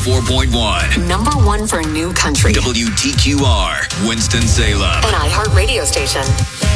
104.1. Number one for new country. WTQR, Winston-Salem. An iHeart radio station.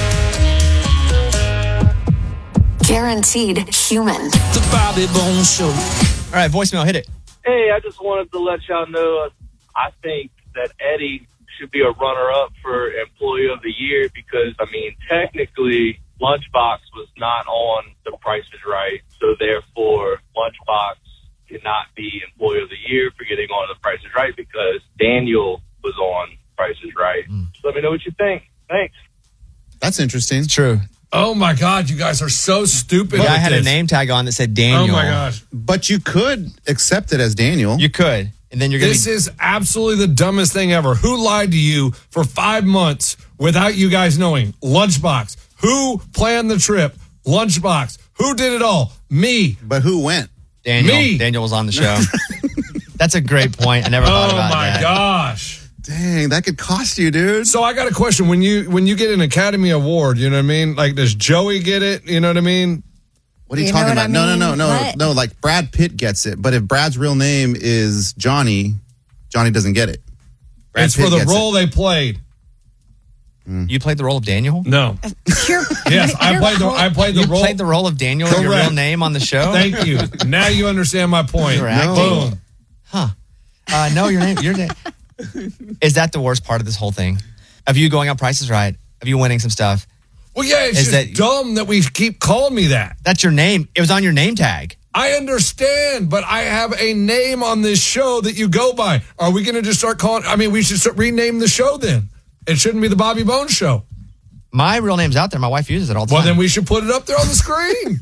Guaranteed human. The Bobby Bones Show. All right, voicemail, hit it. Hey, I just wanted to let y'all know I think that Eddie should be a runner-up for Employee of the Year because, I mean, technically, Lunchbox was not on The Price is Right, so therefore, Lunchbox cannot be Employee of the Year for getting on The Price is Right because Daniel was on Price is Right. So let me know what you think. Thanks. That's interesting. It's true. Oh, my God. You guys are so stupid. Yeah, I had a name tag on that said Daniel. Oh, my gosh. But you could accept it as Daniel. You could. And then you're going to This is absolutely the dumbest thing ever. Who lied to you for 5 months without you guys knowing? Lunchbox. Who planned the trip? Lunchbox. Who did it all? Me. But who went? Daniel. Me. Daniel was on the show. That's a great point. I never thought about that. Oh, my gosh. Dang, that could cost you, dude. So I got a question. When you get an Academy Award, you know what I mean? Like, does Joey get it? You know what I mean? What are you talking about? No. Like Brad Pitt gets it, but if Brad's real name is Johnny, Johnny doesn't get it. It's for the role they played. You played the role of Daniel? No. Yes, I played the role. You played the role of Daniel and your real name on the show? Thank you. Now you understand my point. You were acting. Boom. Huh. No, your name. Is that the worst part of this whole thing? Of you going on Price is Right? Of you winning some stuff? Well, yeah, it's just dumb that we keep calling me that. That's your name. It was on your name tag. I understand, but I have a name on this show that you go by. Are we going to just start calling? I mean, we should rename the show then. It shouldn't be the Bobby Bones Show. My real name's out there. My wife uses it all the time. Well, then we should put it up there on the screen.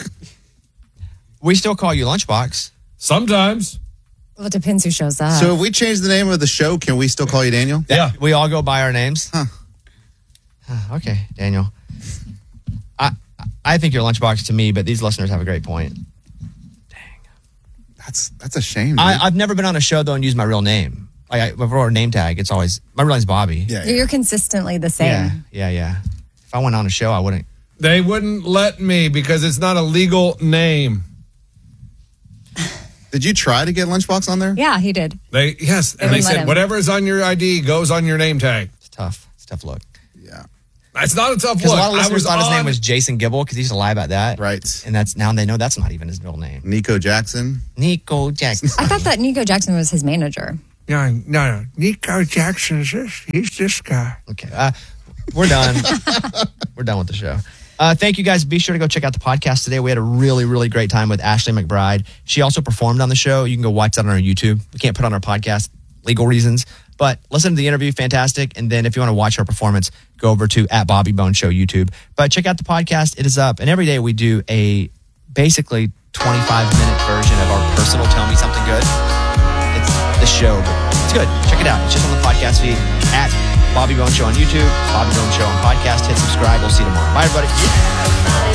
We still call you Lunchbox. Sometimes. Well, it depends who shows up. So if we change the name of the show, can we still call you Daniel? Yeah. We all go by our names? Huh. Okay, Daniel. I think you're Lunchbox to me, but these listeners have a great point. Dang. That's a shame, dude. I've never been on a show, though, and used my real name. For a name tag, it's always, my real name's Bobby. Yeah. You're consistently the same. Yeah. If I went on a show, I wouldn't. They wouldn't let me because it's not a legal name. Did you try to get Lunchbox on there? Yeah, he did. Yes, and they said whatever is on your ID goes on your name tag. It's tough. It's a tough look. Yeah. It's not a tough look. Because a lot of listeners thought his name was Jason Gibble because he used to lie about that. Right. And now they know that's not even his real name. Nico Jackson. Nico Jackson. I thought that Nico Jackson was his manager. No. Nico Jackson's he's this guy. Okay. We're done. We're done with the show. Thank you guys. Be sure to go check out the podcast today. We had a really, really great time with Ashley McBride. She also performed on the show. You can go watch that on our YouTube. We can't put it on our podcast, legal reasons. But listen to the interview, fantastic. And then if you want to watch our performance, go over to @BobbyBones Show YouTube. But check out the podcast. It is up. And every day we do a basically 25-minute version of our personal Tell Me Something Good. It's the show, but it's good. Check it out. It's just on the podcast feed @BobbyBones Show on YouTube, Bobby Bones Show on podcast. Hit subscribe. We'll see you tomorrow. Bye, everybody.